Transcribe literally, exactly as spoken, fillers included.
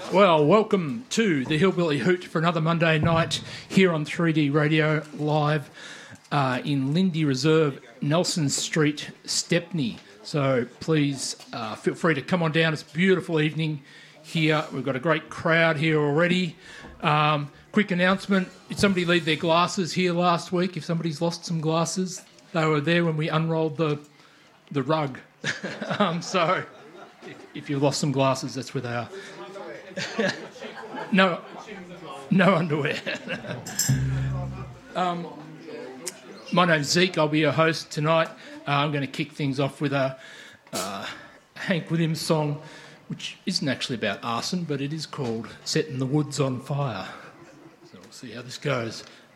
Well, welcome to the Hillbilly Hoot for another Monday night here on three D Radio live uh, in Lindy Reserve, Nelson Street, Stepney. So please uh, feel free to come on down. It's a beautiful evening here. We've got a great crowd here already. Um, quick announcement, did somebody leave their glasses here last week? If somebody's lost some glasses, they were there when we unrolled the, the rug. um, so if, if you've lost some glasses, that's where they are. no, no underwear. um, my name's Zeke. I'll be your host tonight. Uh, I'm going to kick things off with a uh, Hank Williams song, which isn't actually about arson, but it is called "Setting the Woods on Fire." So we'll see how this goes.